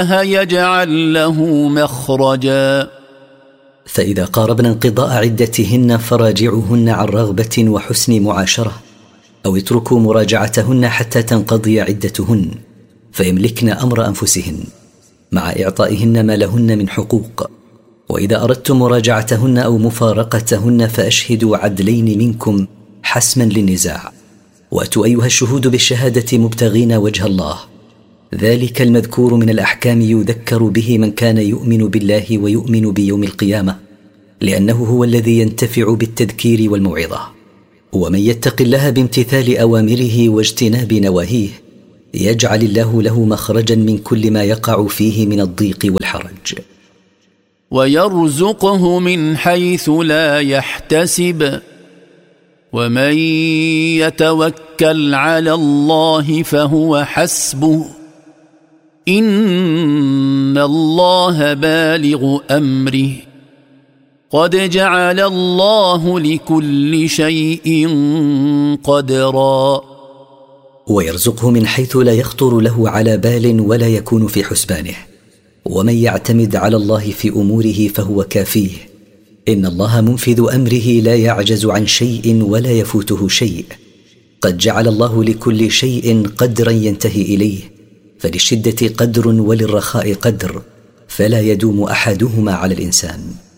يجعل له مخرجا. فإذا قاربن انقضاء عدتهن فراجعوهن عن رغبة وحسن معاشرة، أو اتركوا مراجعتهن حتى تنقضي عدتهن فيملكن أمر أنفسهن مع إعطائهن ما لهن من حقوق. وإذا أردتم مراجعتهن أو مفارقتهن فأشهدوا عدلين منكم حسما للنزاع، وأتوا أيها الشهود بالشهادة مبتغين وجه الله. ذلك المذكور من الأحكام يذكر به من كان يؤمن بالله ويؤمن بيوم القيامة، لأنه هو الذي ينتفع بالتذكير والموعظة. ومن يتق الله بامتثال أوامره واجتناب نواهيه يجعل الله له مخرجا من كل ما يقع فيه من الضيق والحرج، ويرزقه من حيث لا يحتسب، ومن يتوكل على الله فهو حسبه، إن الله بالغ أمره، قد جعل الله لكل شيء قدرا. ويرزقه من حيث لا يخطر له على بال ولا يكون في حسبانه. ومن يعتمد على الله في أموره فهو كافيه، إن الله منفذ أمره لا يعجز عن شيء ولا يفوته شيء. قد جعل الله لكل شيء قدرا ينتهي إليه، فللشدة قدر وللرخاء قدر، فلا يدوم أحدهما على الإنسان.